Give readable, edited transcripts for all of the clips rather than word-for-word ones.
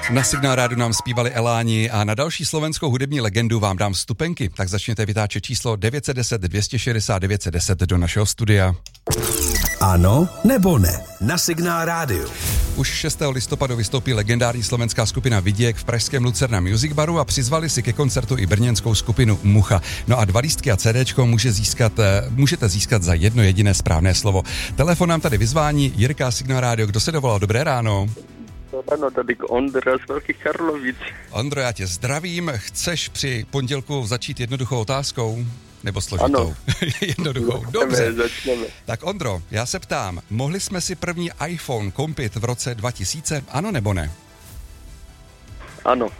Na Signál Rádiu nám zpívali Eláni a na další slovenskou hudební legendu vám dám vstupenky, tak začněte vytáčet číslo 910 260 910 do našeho studia. Ano nebo ne? Na Signál Rádiu. Už 6. listopadu vystoupí legendární slovenská skupina Vidiek v pražském Lucerna Music Baru a přizvali si ke koncertu i brněnskou skupinu Mucha. No a 2 lístky a CDčko můžete získat za jedno jediné správné slovo. Telefon nám tady vyzvání Jirka Signál Rádio. Kdo se dovolal? Dobré ráno. Ano, tady Ondra z Velkých Karlovic. Ondro, já tě zdravím. Chceš při pondělku začít jednoduchou otázkou? Nebo složitou? Ano. Jednoduchou. Dobře. Začneme. Tak Ondro, já se ptám, mohli jsme si první iPhone koupit v roce 2000? Ano nebo ne? Ano.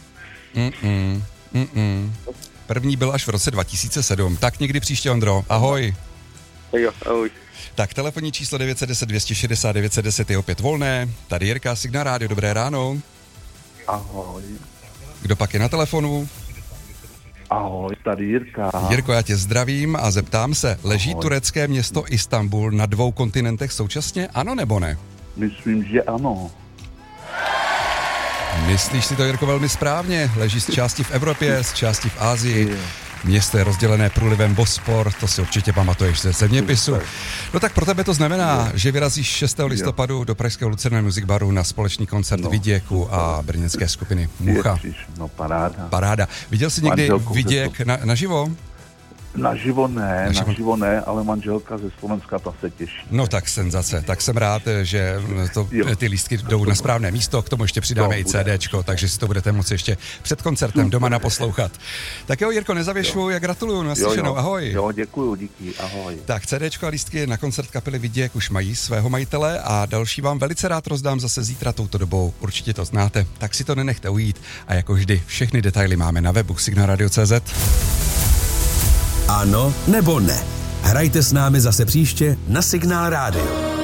První byl až v roce 2007. Tak někdy příště, Ondro. Ahoj. Jo, ahoj. Tak telefonní číslo 910 260 910 je opět volné. Tady Jirka, Signál Rádio, dobré ráno. Ahoj. Kdo pak je na telefonu? Ahoj, tady Jirka. Jirko, já tě zdravím a zeptám se, leží Ahoj. turecké město Istanbul na 2 kontinentech současně? Ano nebo ne? Myslím, že ano. Myslíš si to, Jirko, velmi správně. Leží z části v Evropě, z části v Asii. Město je rozdělené průlivem Bospor, to si určitě pamatuješ ze zeměpisu. No tak pro tebe to znamená, že vyrazíš 6. listopadu do pražského Lucerna Music Baru na společný koncert Vidieku a brněnské skupiny Mucha. No paráda. Paráda. Viděl jsi někdy Vidiek naživo? Naživo ne, ale manželka ze Slovenska, ta se těší. No tak senzace, tak jsem rád, že ty lístky jdou na správné místo, k tomu ještě přidáme i CDčko, takže si to budete moci ještě před koncertem doma naposlouchat. Tak jo, Jirko, nezavěšuju, já gratuluju, naslyšenou, ahoj. Jo, děkuju, díky, ahoj. Tak CDčko a lístky na koncert kapely Vidiek už mají svého majitele a další vám velice rád rozdám zase zítra touto dobou, určitě to znáte, tak si to nenechte ujít a jako vždy všechny detaily máme na webu signalradio.cz. Ano nebo ne? Hrajte s námi zase příště na Signál Rádio.